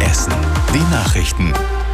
Essen. Die Nachrichten.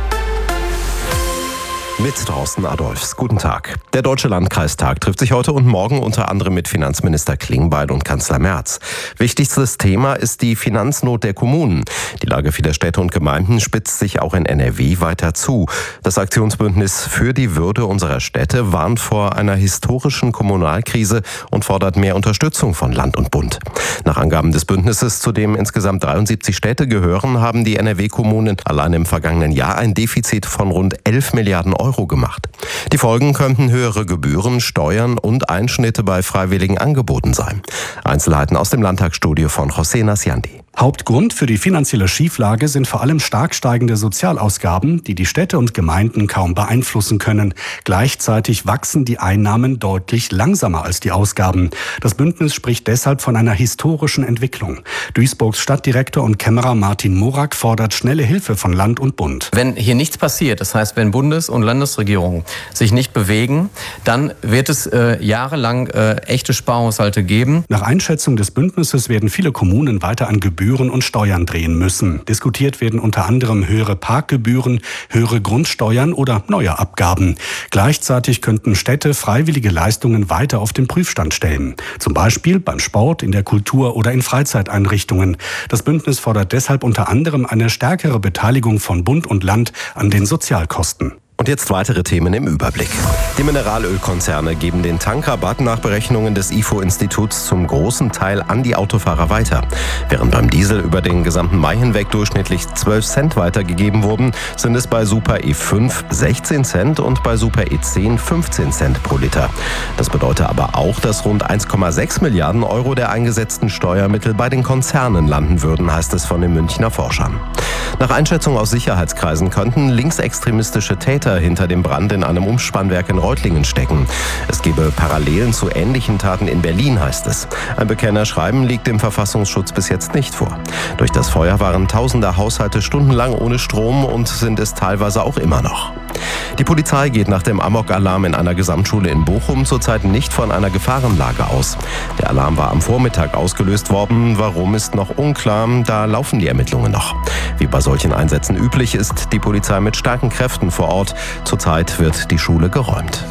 Mit Thorsten Adolphs. Guten Tag. Der Deutsche Landkreistag trifft sich heute und morgen unter anderem mit Finanzminister Klingbeil und Kanzler Merz. Wichtigstes Thema ist die Finanznot der Kommunen. Die Lage vieler Städte und Gemeinden spitzt sich auch in NRW weiter zu. Das Aktionsbündnis für die Würde unserer Städte warnt vor einer historischen Kommunalkrise und fordert mehr Unterstützung von Land und Bund. Nach Angaben des Bündnisses, zu dem insgesamt 73 Städte gehören, haben die NRW-Kommunen allein im vergangenen Jahr ein Defizit von rund 11 Milliarden Euro gemacht. Die Folgen könnten höhere Gebühren, Steuern und Einschnitte bei freiwilligen Angeboten sein. Einzelheiten aus dem Landtagsstudio von José Nasciandi. Hauptgrund für die finanzielle Schieflage sind vor allem stark steigende Sozialausgaben, die die Städte und Gemeinden kaum beeinflussen können. Gleichzeitig wachsen die Einnahmen deutlich langsamer als die Ausgaben. Das Bündnis spricht deshalb von einer historischen Entwicklung. Duisburgs Stadtdirektor und Kämmerer Martin Morak fordert schnelle Hilfe von Land und Bund. Wenn hier nichts passiert, das heißt, wenn Bundes- und Landesregierungen sich nicht bewegen, dann wird es jahrelang echte Sparhaushalte geben. Nach Einschätzung des Bündnisses werden viele Kommunen weiter an Gebühren und Steuern drehen müssen. Diskutiert werden unter anderem höhere Parkgebühren, höhere Grundsteuern oder neue Abgaben. Gleichzeitig könnten Städte freiwillige Leistungen weiter auf den Prüfstand stellen. Zum Beispiel beim Sport, in der Kultur oder in Freizeiteinrichtungen. Das Bündnis fordert deshalb unter anderem eine stärkere Beteiligung von Bund und Land an den Sozialkosten. Und jetzt weitere Themen im Überblick. Die Mineralölkonzerne geben den Tankrabatt nach Berechnungen des IFO-Instituts zum großen Teil an die Autofahrer weiter. Während beim Diesel über den gesamten Mai hinweg durchschnittlich 12 Cent weitergegeben wurden, sind es bei Super E5 16 Cent und bei Super E10 15 Cent pro Liter. Das bedeutet aber auch, dass rund 1,6 Milliarden Euro der eingesetzten Steuermittel bei den Konzernen landen würden, heißt es von den Münchner Forschern. Nach Einschätzung aus Sicherheitskreisen könnten linksextremistische Täter hinter dem Brand in einem Umspannwerk in Reutlingen stecken. Es gebe Parallelen zu ähnlichen Taten in Berlin, heißt es. Ein Bekennerschreiben liegt dem Verfassungsschutz bis jetzt nicht vor. Durch das Feuer waren tausende Haushalte stundenlang ohne Strom und sind es teilweise auch immer noch. Die Polizei geht nach dem Amok-Alarm in einer Gesamtschule in Bochum zurzeit nicht von einer Gefahrenlage aus. Der Alarm war am Vormittag ausgelöst worden. Warum, ist noch unklar. Da laufen die Ermittlungen noch. Wie bei solchen Einsätzen üblich, ist die Polizei mit starken Kräften vor Ort. Zurzeit wird die Schule geräumt.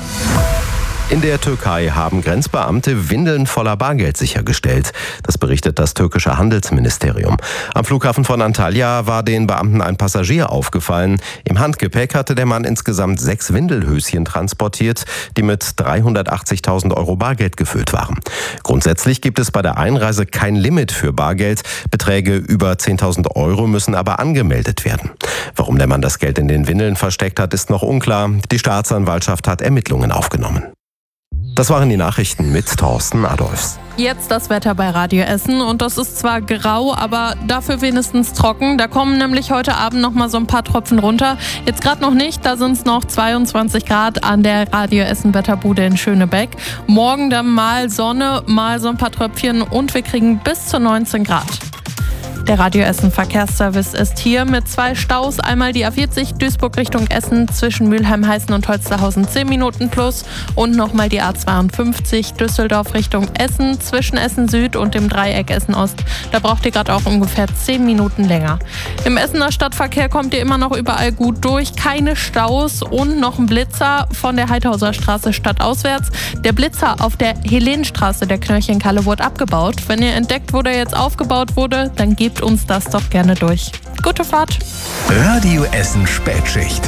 In der Türkei haben Grenzbeamte Windeln voller Bargeld sichergestellt. Das berichtet das türkische Handelsministerium. Am Flughafen von Antalya war den Beamten ein Passagier aufgefallen. Im Handgepäck hatte der Mann insgesamt 6 Windelhöschen transportiert, die mit 380.000 Euro Bargeld gefüllt waren. Grundsätzlich gibt es bei der Einreise kein Limit für Bargeld. Beträge über 10.000 Euro müssen aber angemeldet werden. Warum der Mann das Geld in den Windeln versteckt hat, ist noch unklar. Die Staatsanwaltschaft hat Ermittlungen aufgenommen. Das waren die Nachrichten mit Thorsten Adolphs. Jetzt das Wetter bei Radio Essen und das ist zwar grau, aber dafür wenigstens trocken. Da kommen nämlich heute Abend noch mal so ein paar Tropfen runter. Jetzt gerade noch nicht, da sind es noch 22 Grad an der Radio Essen Wetterbude in Schönebeck. Morgen dann mal Sonne, mal so ein paar Tröpfchen und wir kriegen bis zu 19 Grad. Der Radio Essen Verkehrsservice ist hier mit 2 Staus. Einmal die A40 Duisburg Richtung Essen zwischen Mülheim-Heißen und Holsterhausen 10 Minuten plus. Und nochmal die A52 Düsseldorf Richtung Essen zwischen Essen Süd und dem Dreieck Essen Ost. Da braucht ihr gerade auch ungefähr 10 Minuten länger. Im Essener Stadtverkehr kommt ihr immer noch überall gut durch. Keine Staus und noch ein Blitzer von der Heidhauser Straße stadtauswärts. Der Blitzer auf der Helenstraße der Knöllchenkalle wurde abgebaut. Wenn ihr entdeckt, wo der jetzt aufgebaut wurde, dann gebt uns das doch gerne durch. Gute Fahrt! Radio Essen Spätschicht.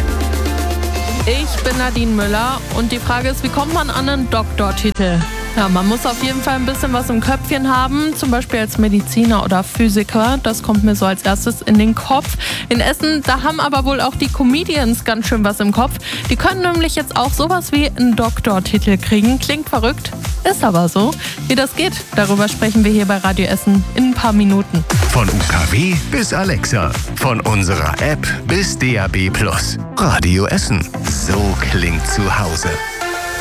Ich bin Nadine Müller und die Frage ist, wie kommt man an einen Doktortitel? Ja, man muss auf jeden Fall ein bisschen was im Köpfchen haben, zum Beispiel als Mediziner oder Physiker. Das kommt mir so als erstes in den Kopf. In Essen, da haben aber wohl auch die Comedians ganz schön was im Kopf. Die können nämlich jetzt auch sowas wie einen Doktortitel kriegen. Klingt verrückt, ist aber so. Wie das geht, darüber sprechen wir hier bei Radio Essen in ein paar Minuten. Von UKW bis Alexa, von unserer App bis DAB+. Radio Essen, so klingt zu Hause.